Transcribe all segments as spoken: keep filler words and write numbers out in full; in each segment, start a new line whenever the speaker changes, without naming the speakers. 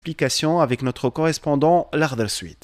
Explication avec notre correspondant Lardal Suite.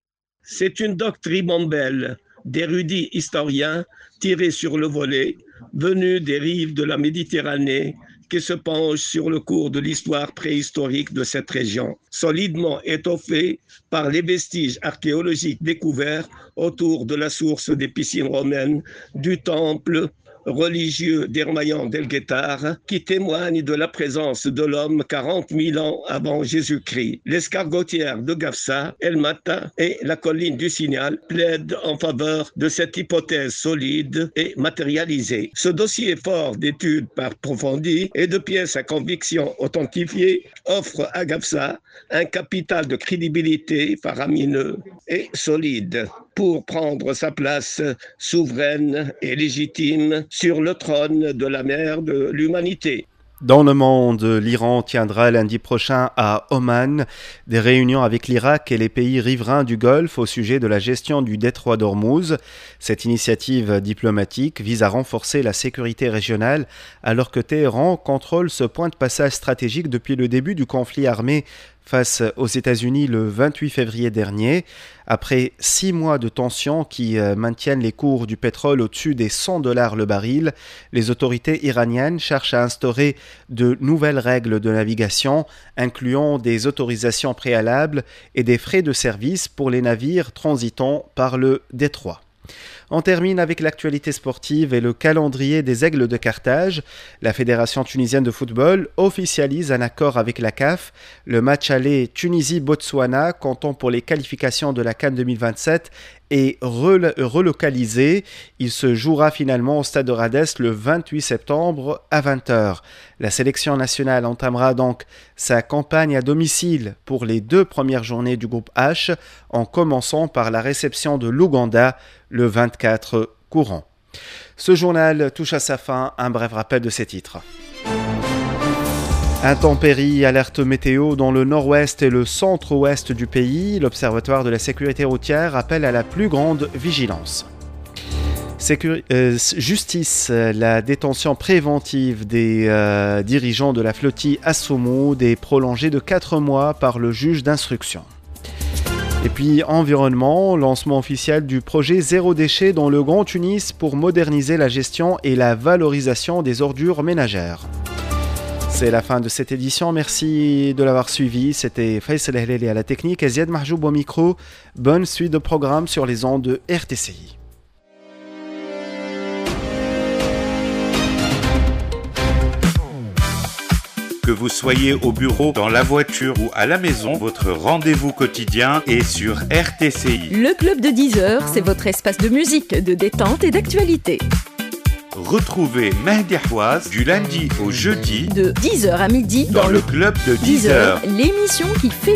C'est une doctrine d'érudits historiens tirés sur le volet, venus des rives de la Méditerranée, qui se penchent sur le cours de l'histoire préhistorique de cette région, solidement étoffée par les vestiges archéologiques découverts autour de la source des piscines romaines, du temple religieux d'Hermaïon del Guettar, qui témoigne de la présence de l'homme quarante mille ans avant Jésus-Christ. L'escargotière de Gafsa, El Mata et la colline du Signal plaident en faveur de cette hypothèse solide et matérialisée. Ce dossier fort d'études approfondies et de pièces à conviction authentifiées offre à Gafsa un capital de crédibilité faramineux et solide pour prendre sa place souveraine et légitime sur le trône de la mère de l'humanité.
Dans le monde, l'Iran tiendra lundi prochain à Oman des réunions avec l'Irak et les pays riverains du Golfe au sujet de la gestion du détroit d'Ormuz. Cette initiative diplomatique vise à renforcer la sécurité régionale alors que Téhéran contrôle ce point de passage stratégique depuis le début du conflit armé face aux États-Unis le vingt-huit février dernier. Après six mois de tensions qui euh, maintiennent les cours du pétrole au-dessus des cent dollars le baril, les autorités iraniennes cherchent à instaurer de nouvelles règles de navigation, incluant des autorisations préalables et des frais de service pour les navires transitant par le détroit. On termine avec l'actualité sportive et le calendrier des Aigles de Carthage. La Fédération tunisienne de football officialise un accord avec la C A F. Le match aller Tunisie-Botswana, comptant pour les qualifications de la CAN deux mille vingt-sept, est rel- relocalisé. Il se jouera finalement au stade de Rades le vingt-huit septembre à vingt heures. La sélection nationale entamera donc sa campagne à domicile pour les deux premières journées du groupe H, en commençant par la réception de l'Ouganda le vingt-quatre courant. Ce journal touche à sa fin. Un bref rappel de ses titres. Intempéries, alerte météo dans le nord-ouest et le centre-ouest du pays. L'Observatoire de la sécurité routière appelle à la plus grande vigilance. Sécur- euh, justice, la détention préventive des euh, dirigeants de la flottille Assomoud est prolongée de quatre mois par le juge d'instruction. Et puis environnement, lancement officiel du projet Zéro déchet dans le Grand Tunis pour moderniser la gestion et la valorisation des ordures ménagères. C'est la fin de cette édition, merci de l'avoir suivi. C'était Faisal Ehleli à la technique et Ziad Mahjoub au micro. Bonne suite de programmes sur les ondes de R T C I.
Que vous soyez au bureau, dans la voiture ou à la maison, votre rendez-vous quotidien est sur R T C I.
Le club de dix heures, c'est votre espace de musique, de détente et d'actualité.
Retrouvez Mehdi Houaz du lundi au jeudi
de dix heures à midi
dans, dans le club de dix heures,
l'émission qui fait